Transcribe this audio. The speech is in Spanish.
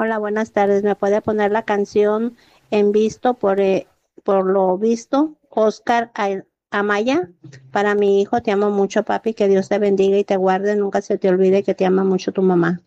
Hola, buenas tardes. ¿Me puede poner la canción en visto por lo visto? Oscar Amaya. Para mi hijo, te amo mucho, papi. Que Dios te bendiga y te guarde. Nunca se te olvide que te ama mucho tu mamá.